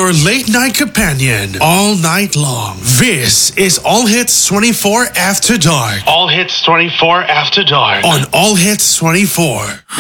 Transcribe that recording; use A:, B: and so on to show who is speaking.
A: your late night companion all night long. This is All Hits 24 After Dark.
B: All Hits 24 After Dark.
A: On All Hits 24.